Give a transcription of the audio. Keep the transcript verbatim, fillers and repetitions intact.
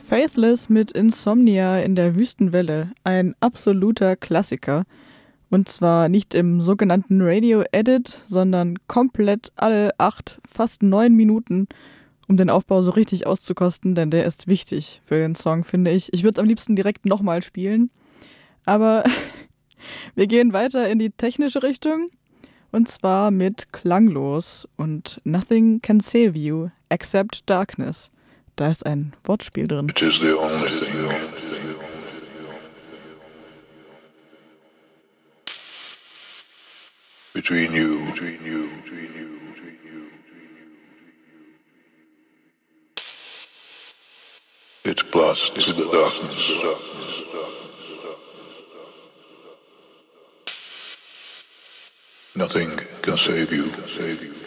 Faithless mit Insomnia in der Wüstenwelle, ein absoluter Klassiker. Und zwar nicht im sogenannten Radio-Edit, sondern komplett alle acht, fast neun Minuten, um den Aufbau so richtig auszukosten, denn der ist wichtig für den Song, finde ich. Ich würde es am liebsten direkt nochmal spielen, aber wir gehen weiter in die technische Richtung, und zwar mit Klanglos und Nothing Can Save You Except Darkness. Da ist ein Wortspiel drin. It is the only thing between you, between you, between you, between you. It's plus to the darkness. Nothing can save you, save you.